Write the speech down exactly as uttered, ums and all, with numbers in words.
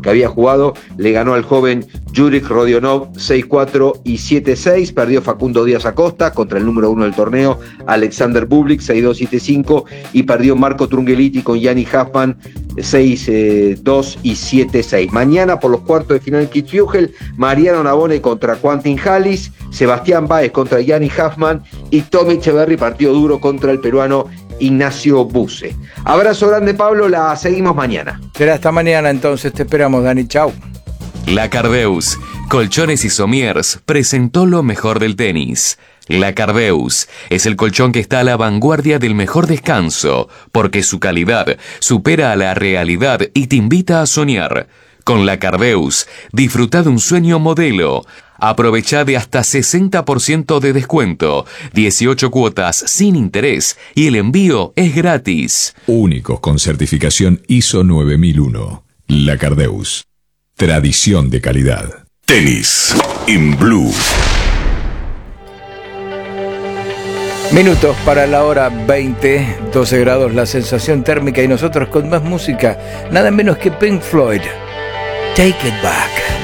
que había jugado, le ganó al joven Jurek Rodionov seis cuatro y siete seis, perdió Facundo Díaz Acosta contra el número uno del torneo, Alexander Bublik seis dos siete cinco, y perdió Marco Trungeliti con Yanni Huffman seis dos y siete seis. Mañana por los cuartos de final en Kitzbühel, Mariano Navone contra Quentin Halys, Sebastián Báez contra Yanni Huffman y Tommy Echeverry, partido duro contra el peruano Ignacio Buse. Abrazo grande, Pablo, la seguimos mañana. Será hasta mañana entonces, te esperamos, Dani, chau. La Cardeus, Colchones y Somiers, presentó lo mejor del tenis. La Cardeus es el colchón que está a la vanguardia del mejor descanso, porque su calidad supera a la realidad y te invita a soñar. Con La Cardeus, disfruta de un sueño modelo. Aprovecha de hasta sesenta por ciento de descuento, dieciocho cuotas sin interés y el envío es gratis. Únicos con certificación I S O nueve mil uno. La Cardeus. Tradición de calidad. Tenis in Blue. Minutos para la hora veinte, doce grados la sensación térmica y nosotros con más música, nada menos que Pink Floyd. Take It Back.